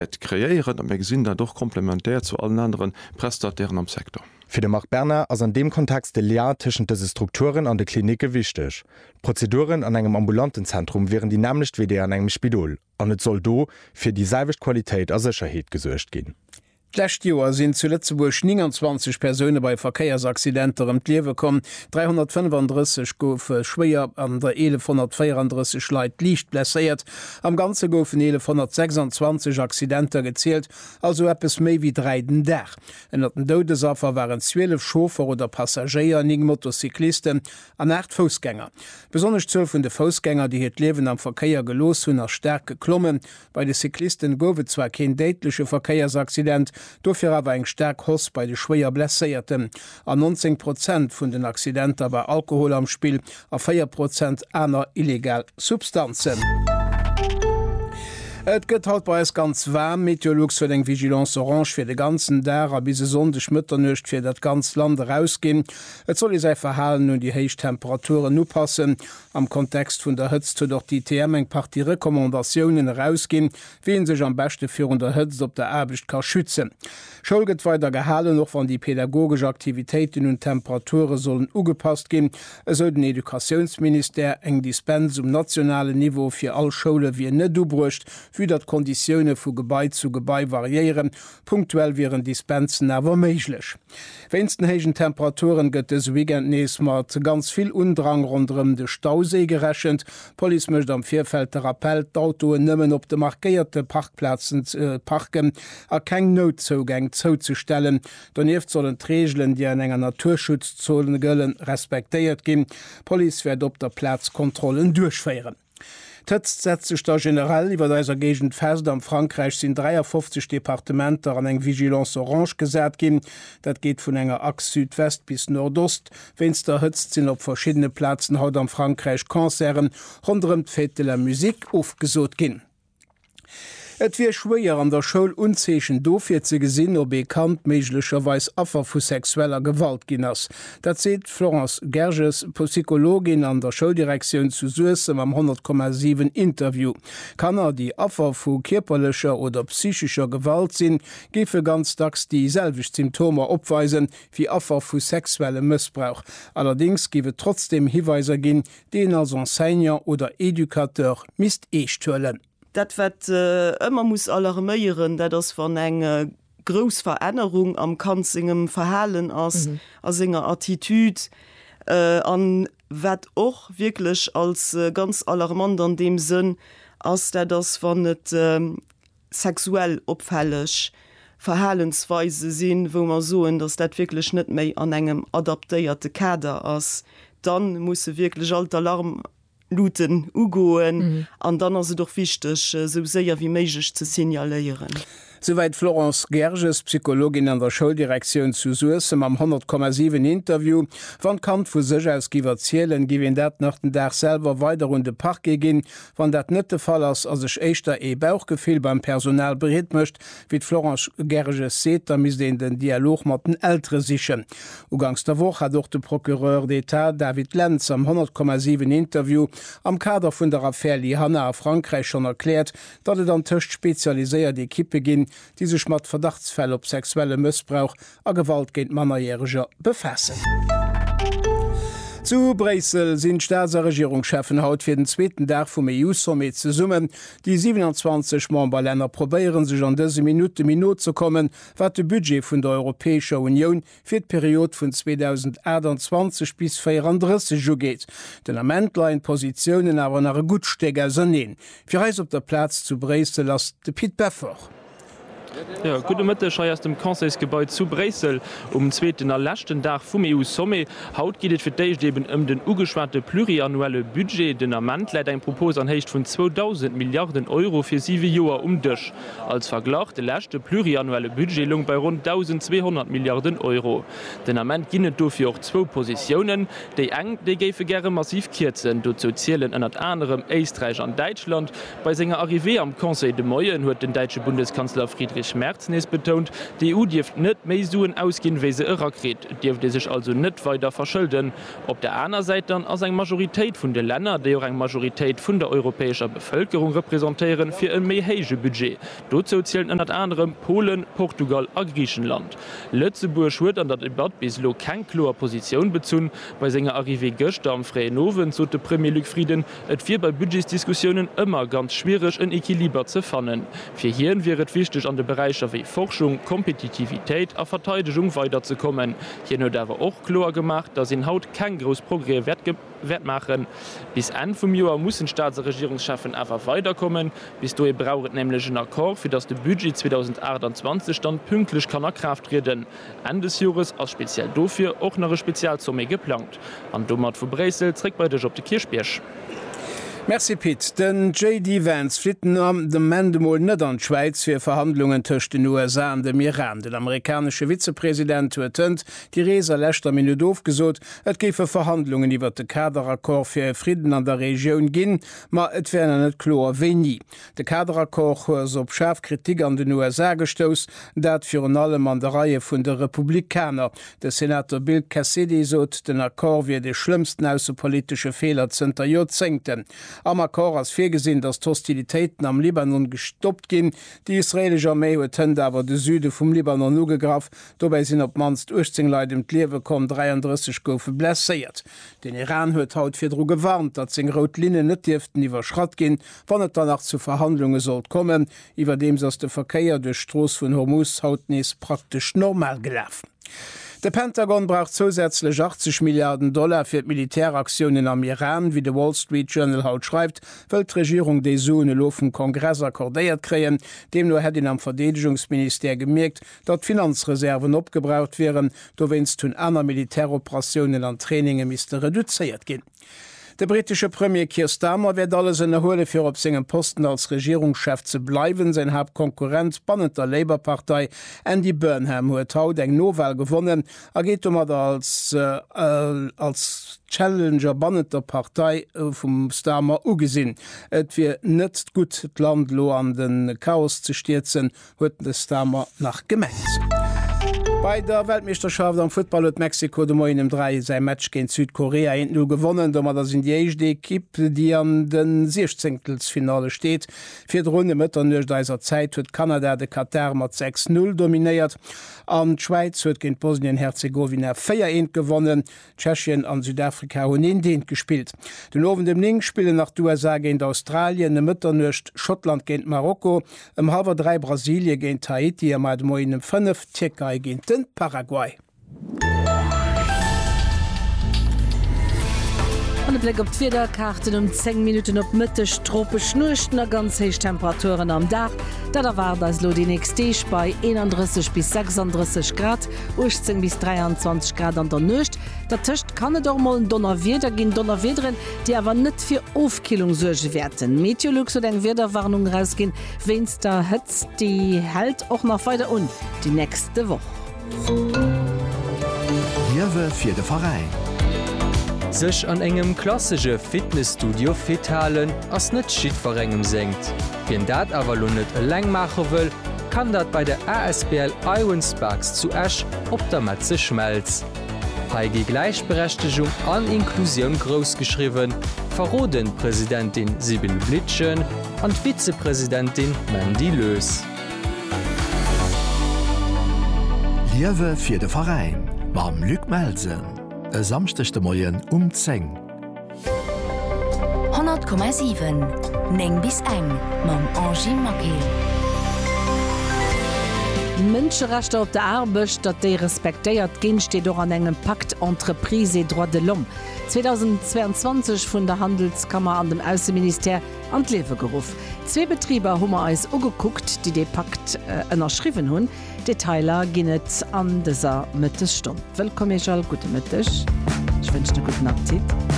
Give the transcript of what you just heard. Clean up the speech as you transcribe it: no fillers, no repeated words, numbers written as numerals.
kreieren am sinn doch komplementär zu allen anderen Prestataten am Sektor. Für den Marc Berner as an dem Kontext de Lehr tschen diese Strukturen an der Klinike wichtig. Prozeduren an engem ambulanten Zentrum wären die nämlich wie an engem Spidol. An net soll do fir die selwicht Qualität a Sicherheit gesuercht gehen. Letztes Jahr sind zu Lützeburg 29 Personen bei Verkehrsaccidenten ums Leben gekommen. 335 goufen schwer, an der 1134 Leute leicht blessiert. Am Ganzen goufen 1126 Accidenten gezählt, also etwas mehr wie 3 den Tag. In den Todesopfer waren 12 Chauffeur oder Passagiere, 9 Motorcyclisten und 8 Fußgänger. Besonders 12 von den Fußgängern, die das Leben am Verkehr gelost haben, stark geklommen. Bei den Cyclisten goufen zwar kein deutlicher Verkehrsaccident, dofir awer eng stark Hoss bei de schwéier Blesséierten. An 19% vun den Accidenter war Alkohol am Spiel, a 4% aner illegal Substanzen. Et gëtt halt bei es ganz warm, Meteorologs fir eng Vigilance Orange fir de ganzen Där a bis sondech Mëtternecht fir dat ganz Land rausgin. Et soll sei verhalen und die heich Temperaturen nupassen. Am Kontext vun der Hëtz doch die TM eng part die Rekommandaationen rausgin, wien sech am beste fir der Hëtz op der Erbecht kann schützen. Schulget weiter gehalen noch van die pädagogische Aktivitäten und Temperaturen sollen ugepasst gin. Es soll den Edukationsminister eng Dispens nationale Niveau fir all Schule wie net du brucht, wie dat Konditionne vu Gebei zu Gebei variieren, punktuell wären Dispensen awer méiglech. Wennsten hegen Temperaturen gëtt es weekend nees mat ganz viel Undrang rondem de Stausee gerechend. Poli mecht am Vierfeld der Appell d'Autoen nëmmen op de markéierte Parkplatzen parken a keng Notzogang zouzustellen. Daneft sollen Regelen, die an enger Naturschutzzonen gëllen, respektéiert gin. Poli werd op der Platzkontrollen durchfeieren. Tëtzt setzt sich der generell iwwer deiser Gegent fest, am Frankreich sind 53 Departementer an eng Vigilance Orange gesät gin. Dat geht vun enger Achse Südwest bis Nordost. Wenns der hëtzt sinn op verschiedene Plätzen haut am Frankreich Konzeren rondem d'Fête de la Musique aufgesot gin. Et wie schwéier an der Schoul unzeechen dofir ze gesinn ob bekannt méiglecherweis Affer vu sexueller Gewalt ginnners. Dat seet Florence Gerges, Psychologin an der Schuldirektion zu Suessem am 100,7 Interview. Kanner, die Affer vu kierperlecher oder psychischer Gewalt sinn, gife ganz dacks die selvig Symptome opweisen wie Affer vu sexuelle Missbrauch. Allerdings giwe trotzdem Hiweiser ginn, den als Enseignant oder Edukateur mist eechtëllen. Dat wat ëmmer muss alarméieren, dat ass van eng Grosverännerung am kanzingem Verhalen ass as enger Attitüd an wat och wirklich als ganz alarmant an dem Sinn ass dat das van net sexuell opfälleg Verhalensweise sinn, wo man soen, dats dat wirklich net méi an engem adaptéierte Kader ass, dann muss wirklich alt Alarm Luten ugoen an dann as se doch wichtig so séier wie méigich ze signalieren. Soweit Florence Gerges, Psychologin an der Schuldirektion zu Suessem am 100,7 Interview. Wann Kant vu sech als giwer zielelen, giwen dat nach den Dach selber weiter run de Park gegin, wann dat nette Fall ass as sech eichter Bauchgefehl beim Personal bereet mcht, wie Florence Gerges seet, da mis den Dialog mat den Ältre sichen. Ugangs der Woche hat doch de Procureur d'Etat David Lenz am 100,7 Interview am Kader vun der Affaire Lihanna a Frankreich schon erklärt, dat et an töcht speziaiséiert die Kippe ginn, die sech mat Verdachtsfälle op sexuelle Missbrauch a Gewalt géint Mannerjähriger befassen. Zu Bresel sind Staatsregierungschefen haut fir den zweiten Tag vum EU-Summit ze summen. Die 27 Memberländer probieren sich an dese Minute zu kommen, wat de Budget vun der Europäischer Union fir d'Periode vun 2021 bis 2034 jo geht. Den Amendlein Positionen awer nach gutsteger sonneen. Fir Reis op der Platz zu Bresel lass de Piet Beffer. Ja, gute Mitte schei aus dem Konseilsgebäude zu Bresel zweiten erlächten Dach vum EU-Somme. Haut geht fir déich deben den ugeschwarte pluriannuelle Budget. Den Amment läit eng Propos an hecht vun 2000 Milliarden Euro fir 7 Joer umdech. Als Verglach de lächte pluriannuelle Budgetlung bei rund 1200 Milliarden Euro. Den Amment ginnet dofir auch 2 Positionen, déi eng déi géife gre massiv kierzen, do zu zielelen ënnert anderem Österreich an Deutschland. Bei senger Arrivé am Conseil de Moyen huet den deutsche Bundeskanzler Friedrich Friedrich Merz nees betont, die EU dirft net méi suen ausgin wie se irrakret, dirft sich also net weiter verschulden. Op der einer Seite dann as eng Majorität vun de Länder, die auch eng Majorität vun der europäischer Bevölkerung repräsentieren fir een méihege Budget. Dazu zählen unter anderem Polen, Portugal a Griechenland. Lützeburg huet an dat Debatte bislo kein kloer Position bezun, bei senger Arrivé Göster am Freien Nowen so de Premier Luc Frieden, et fir bei Budgetsdiskussionen immer ganz schwierig en Equiliber zu fannen. Fir hierin wäret wichtig an de Bereiche wie Forschung, Kompetitivität a Verteidigung weiterzukommen. Hier nur dawer auch klar gemacht, dass in Haut kein groß Progrès wert machen. Bis an vom Jahr müssen Staats- und Regierungsschaffen einfach weiterkommen, bis du braucht nämlich einen Akkord, für das der Budget 2028 dann pünktlich kann er Kraft treten. Ende des Jahres als speziell dafür auch noch eine Spezialsumme geplant. An Domat von Bresel trägt bei der Job die Kirchbirsch. Merci Pitt. Den J.D. Vance flitten am dem Mandemol net an Schweiz fir Verhandlungen töcht den USA an dem Iran. Den amerikanische Vizepräsident huetënt die Reser lächter Minute aufgesot, et géfe Verhandlungen iwwer de Kaderakkord fir Frieden an der Region ginn, ma et wären net klar wie nie. De Kaderakkord hues op Schafkritik an den USA gestos, dat fir an allem an der Reihe vun der Republikaner. De Senator Bill Cassidy sot den Akkord wie de schlimmsten außenpolitische Fehler zenter Jozenten. Am Akkord as firgesinn, dats d'Hostilitéiten am Libanon gestoppt ginn. Die israelsche Armee huet awer de Süde vum Libanon ugegraf, dobei sinn op manst 18 Leiit dem Kliewe kom 33 goufe blesséiert. Den Iran huet haut firdro gewarnt, dat seg Rotlinne net Diften iwwer Schrat ginn, wann et danach zu Verhandlungen sollt kommen, iwwer dems ass de Verkeier duch Stroos vun Hormuz haut nees praktisch normal gelaufen. Der Pentagon braucht zusätzlich $80 Milliarden für Militäraktionen am Iran, wie der Wall Street Journal haut schreibt, weil die Regierung die Zone vom Kongress akkordiert kriegen. Dem nur hat ihn am Verteidigungsminister gemerkt, dass Finanzreserven abgebraucht wären, da wenn es tun einer Militäroperationen an Trainingen müsste reduziert gehen. Der britische Premier Keir Starmer wird alles in der Hole für op segem Posten als Regierungschef zu bleiben. Sein Hauptkonkurrent bannend der Labour-Partei Andy Burnham huet haut eng Nowahl gewonnen. Geht als Challenger bannend der Partei vom Starmer ugesinn. Et wie net gut d Land lo an den Chaos zu stürzen, huet de Starmer nach gemeint. Bei der Weltmeisterschaft am Football hat Mexiko de Moin 3 sein Match gegen Südkorea 1-0 gewonnen, da das in die Equipe, die an den 16. steht. Vier Runde Mütter durch dieser Zeit hat Kanada de Katar mit 6-0 dominiert. An Schweiz hat gegen Bosnien-Herzegowina 4-1 gewonnen. Tschechien an Südafrika haben in gespielt. Den Ofen dem Ning spielen nach USA gegen Australien, de Mütter nicht Schottland gegen Marokko, im Halber 3 Brasilien gegen Tahiti, am Moin 5 Türkei gegen Paraguay. An Blick op d'Wederkarten 10 Minuten op Mëttech tropisch nuchten a ganz heich Temperaturen am Dach. Dat war das lo die nächste bei 31 bis 36 Grad, 18 bis 23 Grad an der Nucht. Der Tischcht kann et mal Donnerweder gin Donnerwederen, die awer net fir Aufkilung surge werden. Meteorolux oder eng Wederwarnung rausgin, wenns der Hëtz die hält auch noch weiter die nächste Woche. Liewe fir de Verein. Sech an engem klassische Fitnessstudio fithalen ass net schiedverrengem senkt. Wenn dat awer lo net e Längmacher wëll, kann dat bei der ASBL Ironsparks zu Ash op der Matze schmelz. Heigi Gleichberechtigung an Inklusion großgeschrieben, verroden Präsidentin Sibyl Blitschen und Vizepräsidentin Mandy Lös. Liewe fir de Verein, mam Lück Melsen. E samstechte Moien 10. 100,7 Neng bis eng mam Angie Maké. Mënscherechter op der Arbecht, dat déi respektéiert ginn steet do an engem Pakt Entreprise et droit de l'homme. 2022 vun der Handelskammer an dem Außenminister an d'Lewe geruf. 2 Betrieber hummer eis ugekuckt, die de Pakt ënnerschriven hunn. Detailer ginnet an déser Mëttestunde. Willkommen, gute Mittag. Ich wünsche einen guten Appetit.